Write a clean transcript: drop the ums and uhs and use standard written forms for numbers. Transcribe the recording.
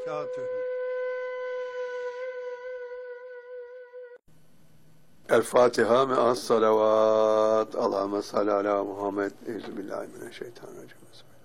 وبركاته. El-Fatiha me'as salavat. Allahümme salli ala Muhammed. Euzubillahimineşşeytanirracim.